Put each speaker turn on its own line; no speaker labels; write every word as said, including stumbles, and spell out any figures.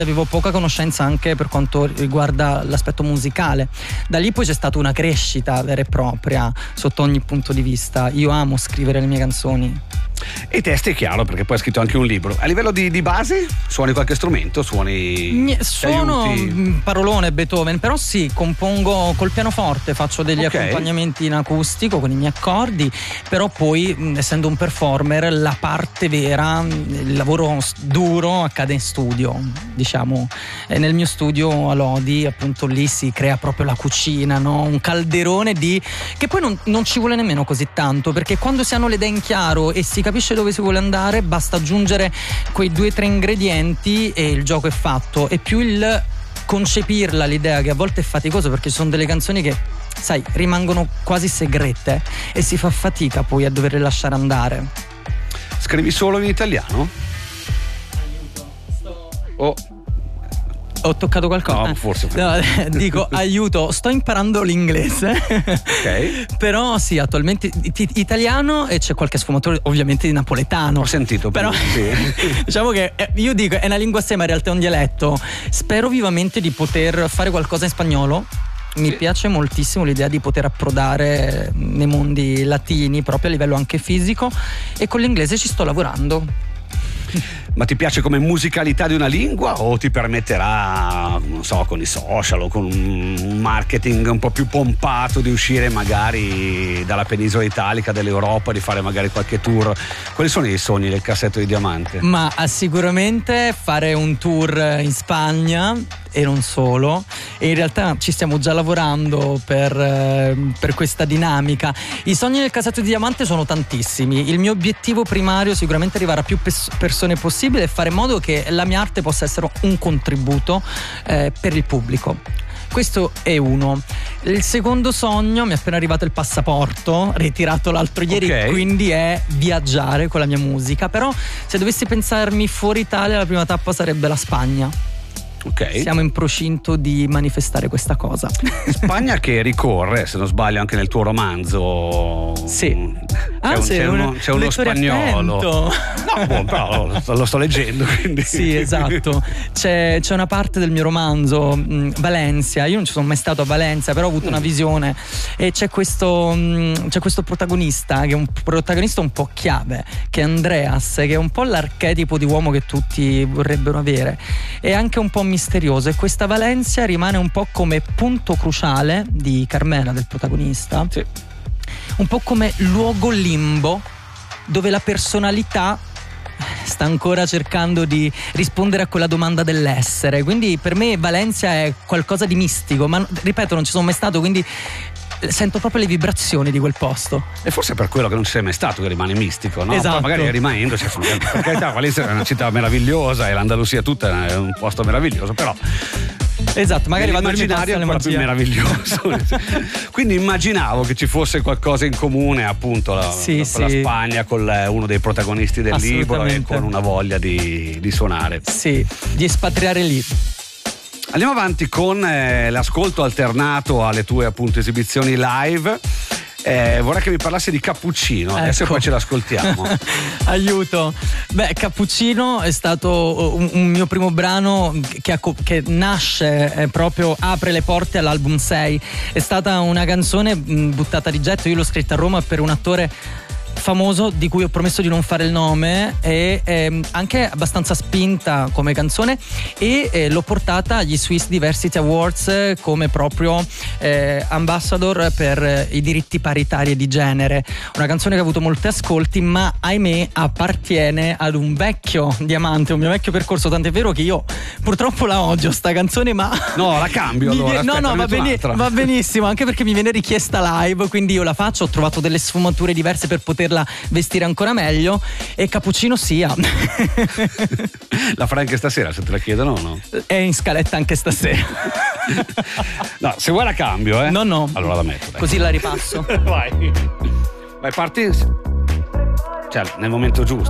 avevo poca conoscenza anche per quanto riguarda l'aspetto musicale. Da lì poi c'è stata una crescita vera e propria sotto ogni punto di vista. Io amo scrivere le mie canzoni.
E i testi è chiaro, perché poi hai scritto anche un libro. A livello di, di base, suoni qualche strumento? Suoni...
Suono parolone, Beethoven, però sì, compongo col pianoforte, faccio degli okay. accompagnamenti in acustico con i miei accordi, però poi, essendo un performer, la parte vera, il lavoro duro accade in studio, diciamo. E nel mio studio a Lodi, appunto, lì si crea proprio la cucina, no? Un calderone di... che poi non, non ci vuole nemmeno così tanto, perché quando si hanno le idee in chiaro e si capisce dove si vuole andare, basta aggiungere quei due o tre ingredienti e il gioco è fatto. E più il concepirla l'idea, che a volte è faticoso, perché ci sono delle canzoni che, sai, rimangono quasi segrete e si fa fatica poi a doverle lasciare andare.
Scrivi solo in italiano? Oh.
Ho toccato qualcosa?
No, forse.
No, dico aiuto, sto imparando l'inglese.
Ok.
Però sì, attualmente italiano e c'è qualche sfumatura ovviamente di napoletano.
Ho sentito.
Però
sì.
Diciamo che io dico è una lingua a sé, ma in realtà è un dialetto. Spero vivamente di poter fare qualcosa in spagnolo. Mi sì. piace moltissimo l'idea di poter approdare nei mondi latini, proprio a livello anche fisico, e con l'inglese ci sto lavorando.
Ma ti piace come musicalità di una lingua, o ti permetterà, non so, con i social o con un marketing un po' più pompato, di uscire magari dalla penisola italica, dell'Europa, di fare magari qualche tour? Quali sono i sogni del Cassetto di Diamante?
Ma sicuramente fare un tour in Spagna e non solo, e in realtà ci stiamo già lavorando per, per questa dinamica. I sogni del Cassetto di Diamante sono tantissimi. Il mio obiettivo primario sicuramente è arrivare a più pes- persone possibile e fare in modo che la mia arte possa essere un contributo eh, per il pubblico. Questo è uno. Il secondo sogno, mi è appena arrivato il passaporto, ritirato l'altro ieri, okay. Quindi è viaggiare con la mia musica. Però se dovessi pensarmi fuori Italia, la prima tappa sarebbe la Spagna.
Okay.
Siamo in procinto di manifestare questa cosa.
Spagna che ricorre, se non sbaglio, anche nel tuo romanzo.
Sì.
C'è,
ah,
un,
sì,
c'è,
un,
uno, c'è uno spagnolo. No, boh, però lo, lo sto leggendo, quindi.
Sì, esatto. C'è, c'è una parte del mio romanzo, mh, Valencia. Io non ci sono mai stato a Valencia, però ho avuto mm. una visione. E c'è questo, mh, c'è questo protagonista, che è un protagonista un po' chiave, che è Andreas, che è un po' l'archetipo di uomo che tutti vorrebbero avere. È anche un po' misterioso, e questa Valencia rimane un po' come punto cruciale di Carmela, del protagonista.
Sì.
Un po' come luogo limbo, dove la personalità sta ancora cercando di rispondere a quella domanda dell'essere. Quindi per me Valencia è qualcosa di mistico, ma ripeto, non ci sono mai stato, quindi sento proprio le vibrazioni di quel posto.
E forse è per quello che non ci sei mai stato che rimane mistico, no?
Esatto.
Poi magari rimanendo, cioè, per carità, Valencia è una città meravigliosa e l'Andalusia tutta è un posto meraviglioso, però
esatto, magari vado
l'immaginario è ancora più meraviglioso. Quindi immaginavo che ci fosse qualcosa in comune, appunto, la,
sì,
la,
sì.
la Spagna con le, uno dei protagonisti del libro, e con una voglia di, di suonare.
Sì, di espatriare lì.
Andiamo avanti con eh, l'ascolto alternato alle tue, appunto, esibizioni live. Eh, vorrei che mi parlassi di Cappuccino, ecco. Adesso poi ce l'ascoltiamo.
Aiuto. Beh, Cappuccino è stato un, un mio primo brano che, che nasce eh, proprio, apre le porte all'album sei. È stata una canzone mh, buttata di getto. Io l'ho scritta a Roma per un attore famoso di cui ho promesso di non fare il nome, e ehm, anche abbastanza spinta come canzone, e eh, l'ho portata agli Swiss Diversity Awards eh, come proprio eh, ambassador per eh, i diritti paritari e di genere. Una canzone che ha avuto molti ascolti, ma ahimè appartiene ad un vecchio diamante, un mio vecchio percorso, tant'è vero che io purtroppo la odio sta canzone, ma
no, la cambio allora.
Aspetta, no no va, beni- va benissimo, anche perché mi viene richiesta live, quindi io la faccio. Ho trovato delle sfumature diverse per poterla vestire ancora meglio, e Cappuccino sia.
La farai anche stasera, se te la chiedono o no?
È in scaletta anche stasera.
No, se vuoi la cambio, eh?
No, no.
Allora la metto, dai.
Così la ripasso.
Vai. Vai, parti. Cioè, nel momento giusto.